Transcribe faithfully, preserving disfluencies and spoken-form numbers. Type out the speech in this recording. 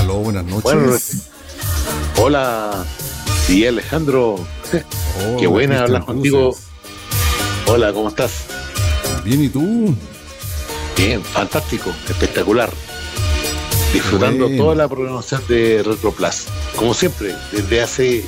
Aló, buenas noches. Bueno, hola, sí, Alejandro. Hola, Qué buena Cristian hablar contigo. Cruces. Hola, ¿cómo estás? Bien, ¿y tú? Bien, fantástico, espectacular. Disfrutando Bueno. toda la programación de Retro Plus. Como siempre, desde hace